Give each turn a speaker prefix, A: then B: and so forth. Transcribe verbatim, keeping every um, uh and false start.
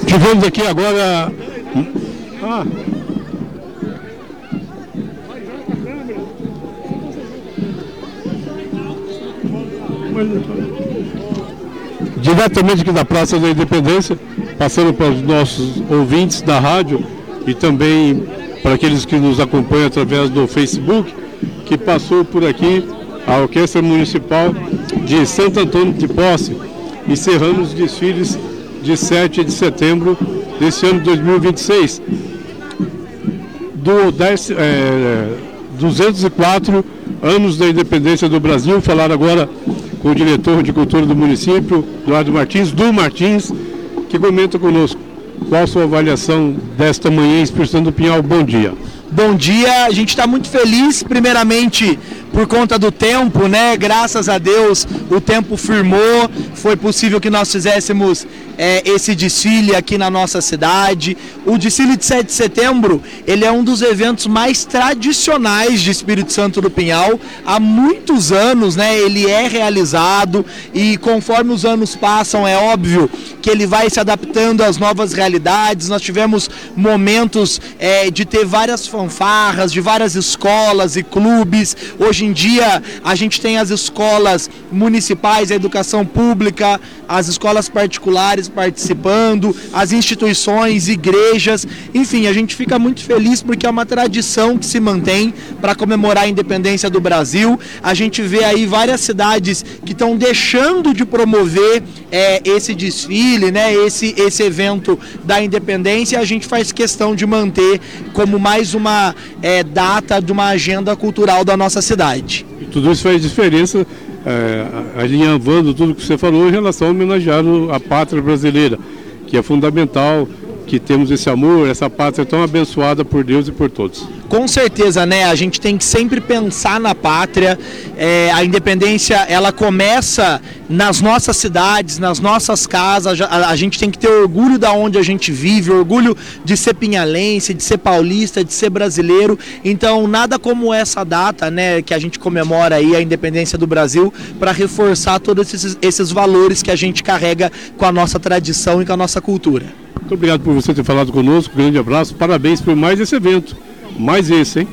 A: Tivemos aqui agora... Ah. Diretamente aqui da Praça da Independência, passando para os nossos ouvintes da rádio e também para aqueles que nos acompanham através do Facebook, que passou por aqui a Orquestra Municipal de Santo Antônio de Posse, encerrando os desfiles de sete de setembro desse ano de dois mil e vinte e seis, do dez, é, duzentos e quatro anos da independência do Brasil. Falar agora com o diretor de cultura do município, Eduardo Martins, do Martins, que comenta conosco. Qual a sua avaliação desta manhã em Exposição do Pinhal? Bom dia.
B: Bom dia, a gente está muito feliz, primeiramente por conta do tempo, né? Graças a Deus o tempo firmou, foi possível que nós fizéssemos é, esse desfile aqui na nossa cidade. O desfile de sete de setembro, ele é um dos eventos mais tradicionais de Espírito Santo do Pinhal. Há muitos anos, né? Ele é realizado e conforme os anos passam, é óbvio que ele vai se adaptando às novas realidades. Nós tivemos momentos é, de ter várias fanfarras, de várias escolas e clubes. Hoje em dia a gente tem as escolas municipais, a educação pública, as escolas particulares participando, as instituições, igrejas, enfim, a gente fica muito feliz porque é uma tradição que se mantém para comemorar a independência do Brasil. A gente vê aí várias cidades que estão deixando de promover é, esse desfile, né, esse, esse evento da independência, e a gente faz questão de manter como mais uma é, data de uma agenda cultural da nossa cidade.
A: E tudo isso faz diferença, é, alinhavando tudo que você falou em relação a homenagear a pátria brasileira, que é fundamental que temos esse amor, essa pátria tão abençoada por Deus e por todos.
B: Com certeza, né? A gente tem que sempre pensar na pátria. É, a independência, ela começa nas nossas cidades, nas nossas casas. A, a gente tem que ter orgulho da onde a gente vive, orgulho de ser pinhalense, de ser paulista, de ser brasileiro. Então, nada como essa data, né, que a gente comemora aí a independência do Brasil, para reforçar todos esses, esses valores que a gente carrega com a nossa tradição e com a nossa cultura.
A: Muito obrigado por você ter falado conosco, grande abraço, parabéns por mais esse evento, mais esse, hein?